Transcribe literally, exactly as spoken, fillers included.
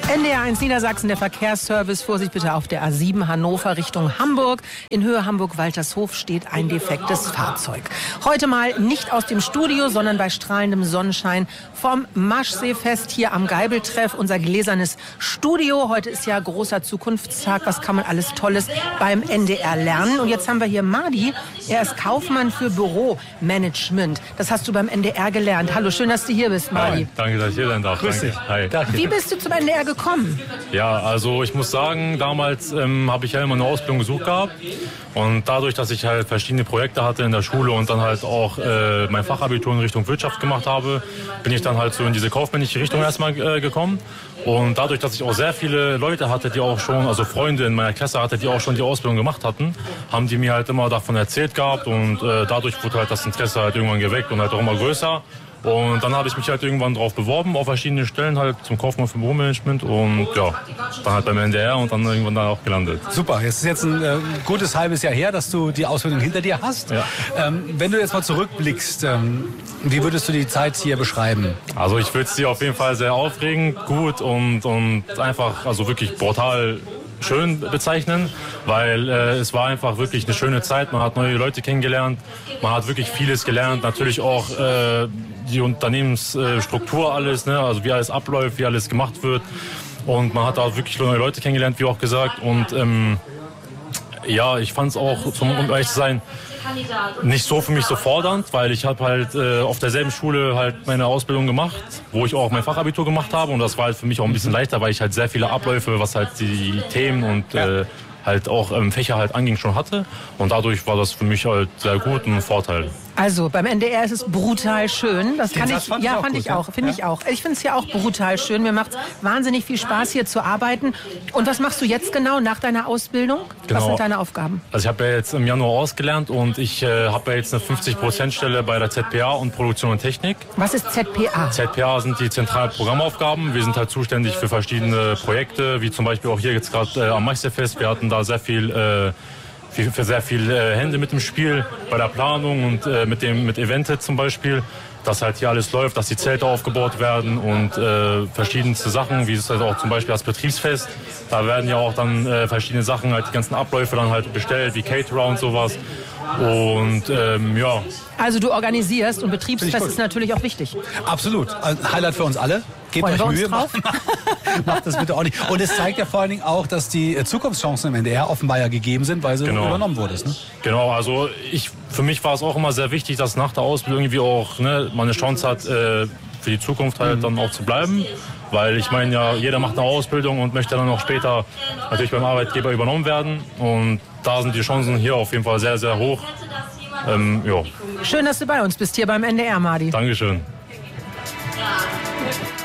N D R eins Niedersachsen, der Verkehrsservice. Vorsicht bitte auf der A sieben Hannover Richtung Hamburg. In Höhe Hamburg-Waltershof steht ein defektes Fahrzeug. Heute mal nicht aus dem Studio, sondern bei strahlendem Sonnenschein vom Maschseefest hier am Geibeltreff. Unser gläsernes Studio. Heute ist ja großer Zukunftstag. Was kann man alles Tolles beim N D R lernen? Und jetzt haben wir hier Madi. Er ist Kaufmann für Büromanagement. Das hast du beim N D R gelernt. Hallo, schön, dass du hier bist, Madi. Hi, danke, dass ich hier sein darf. Grüß dich. Hi. Wie bist du zum N D R gekommen? Ja, also ich muss sagen, damals ähm, habe ich ja immer eine Ausbildung gesucht gehabt. Und dadurch, dass ich halt verschiedene Projekte hatte in der Schule und dann halt auch äh, mein Fachabitur in Richtung Wirtschaft gemacht habe, bin ich dann halt so in diese kaufmännische Richtung erstmal äh, gekommen. Und dadurch, dass ich auch sehr viele Leute hatte, die auch schon, also Freunde in meiner Klasse hatte, die auch schon die Ausbildung gemacht hatten, haben die mir halt immer davon erzählt gehabt. Und äh, dadurch wurde halt das Interesse halt irgendwann geweckt und halt auch immer größer. Und dann habe ich mich halt irgendwann drauf beworben, auf verschiedene Stellen halt zum Kaufmann für Büromanagement und ja, dann halt beim N D R und dann irgendwann da auch gelandet. Super, jetzt ist jetzt ein äh, gutes halbes Jahr her, dass du die Ausbildung hinter dir hast. Ja. Ähm, wenn du jetzt mal zurückblickst, ähm, wie würdest du die Zeit hier beschreiben? Also ich würde sie auf jeden Fall sehr aufregend, gut und, und einfach, also wirklich brutal schön bezeichnen, weil äh, es war einfach wirklich eine schöne Zeit. Man hat neue Leute kennengelernt, man hat wirklich vieles gelernt, natürlich auch äh, die Unternehmensstruktur alles, ne? Also wie alles abläuft, wie alles gemacht wird und man hat auch wirklich neue Leute kennengelernt, wie auch gesagt und ähm, ja, ich fand es auch, um ehrlich zu sein, nicht so für mich so fordernd, weil ich habe halt äh, auf derselben Schule halt meine Ausbildung gemacht, wo ich auch mein Fachabitur gemacht habe und das war halt für mich auch ein bisschen leichter, weil ich halt sehr viele Abläufe, was halt die Themen und äh, halt auch ähm, Fächer halt anging, schon hatte und dadurch war das für mich halt sehr gut und ein Vorteil. Also beim N D R ist es brutal schön. Das kann Den ich, Satz fand ja, ich auch fand gut, ich ja. auch, finde Ja. ich auch. Ich finde es ja auch brutal schön. Mir macht es wahnsinnig viel Spaß, hier zu arbeiten. Und was machst du jetzt genau nach deiner Ausbildung? Genau. Was sind deine Aufgaben? Also ich habe ja jetzt im Januar ausgelernt und ich äh, habe ja jetzt eine fünfzig Prozent Stelle bei der Z P A und Produktion und Technik. Was ist Z P A? Z P A sind die zentralen Programmaufgaben. Wir sind halt zuständig für verschiedene Projekte, wie zum Beispiel auch hier jetzt gerade äh, am Maschseefest. Wir hatten da sehr viel, äh, viel für sehr viele äh, Hände mit im Spiel bei der Planung und äh, mit dem mit Eventet zum Beispiel, dass halt hier alles läuft, dass die Zelte aufgebaut werden und äh, verschiedenste Sachen, wie es halt auch zum Beispiel das Betriebsfest. Da werden ja auch dann äh, verschiedene Sachen, halt die ganzen Abläufe dann halt bestellt, wie Caterer und sowas. Und ähm, ja. Also du organisierst und Betriebsfest Finde ich ist natürlich auch wichtig. Absolut. Ein Highlight für uns alle. Gebt Freuen euch wir uns Mühe. drauf. Macht das bitte auch nicht. Und es zeigt ja vor allen Dingen auch, dass die Zukunftschancen im N D R offenbar ja gegeben sind, weil sie Genau. übernommen wurdest. Ne? Genau, also ich, für mich war es auch immer sehr wichtig, dass nach der Ausbildung irgendwie auch ne, man eine Chance hat, äh, für die Zukunft halt dann auch zu bleiben. Weil ich meine ja, jeder macht eine Ausbildung und möchte dann auch später natürlich beim Arbeitgeber übernommen werden. Und da sind die Chancen hier auf jeden Fall sehr, sehr hoch. Ähm, ja. Schön, dass du bei uns bist hier beim N D R, Madi. Dankeschön.